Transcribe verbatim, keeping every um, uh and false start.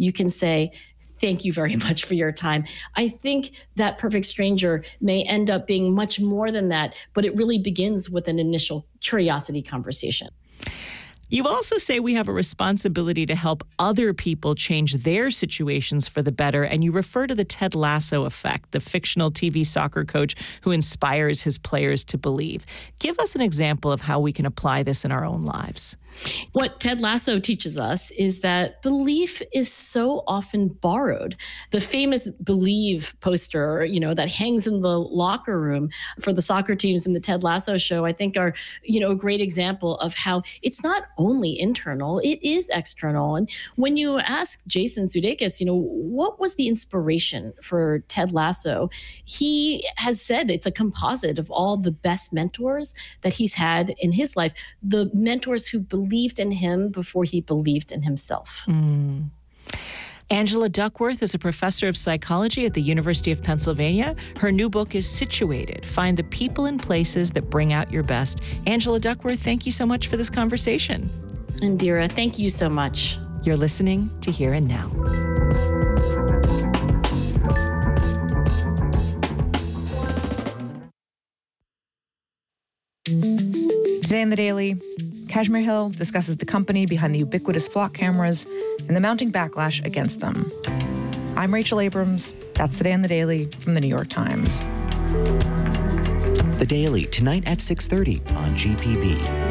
you can say, thank you very much for your time. I think that perfect stranger may end up being much more than that, but it really begins with an initial curiosity conversation. You also say we have a responsibility to help other people change their situations for the better, and you refer to the Ted Lasso effect, the fictional T V soccer coach who inspires his players to believe. Give us an example of how we can apply this in our own lives. What Ted Lasso teaches us is that belief is so often borrowed. The famous Believe poster, you know, that hangs in the locker room for the soccer teams in the Ted Lasso show, I think are, you know, a great example of how it's not only internal, it is external. And when you ask Jason Sudeikis, you know, what was the inspiration for Ted Lasso? He has said it's a composite of all the best mentors that he's had in his life, the mentors who believed in him before he believed in himself. Mm. Angela Duckworth is a professor of psychology at the University of Pennsylvania. Her new book is Situated: Find the People and Places That Bring Out Your Best. Angela Duckworth, thank you so much for this conversation. Indira, thank you so much. You're listening to Here and Now. Today in the Daily, Kashmir Hill discusses the company behind the ubiquitous flock cameras and the mounting backlash against them. I'm Rachel Abrams. That's Today in the Daily from the New York Times. The Daily, tonight at six thirty on G P B.